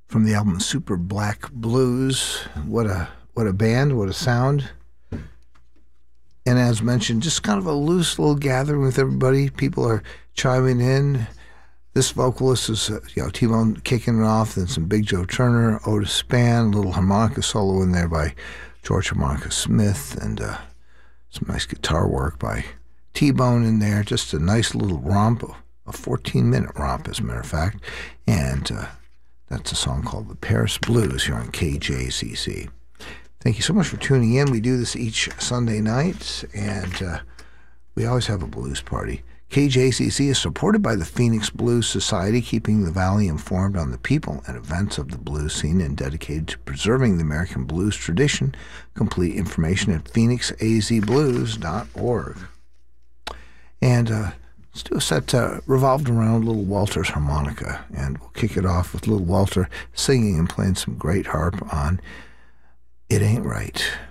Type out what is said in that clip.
from the album Super Black Blues. What a band, what a sound. And as mentioned, just kind of a loose little gathering with everybody. People are chiming in. This vocalist is, T-Bone kicking it off, then some Big Joe Turner, Otis Spann, a little harmonica solo in there by George Harmonica Smith, and some nice guitar work by T-Bone in there. Just a nice little romp, a 14-minute romp, as a matter of fact. And that's a song called The Paris Blues here on KJCC. Thank you so much for tuning in. We do this each Sunday night, and we always have a blues party. KJCC is supported by the Phoenix Blues Society, keeping the Valley informed on the people and events of the blues scene and dedicated to preserving the American blues tradition. Complete information at phoenixazblues.org. And let's do a set revolved around Little Walter's harmonica, and we'll kick it off with Little Walter singing and playing some great harp on It Ain't Right.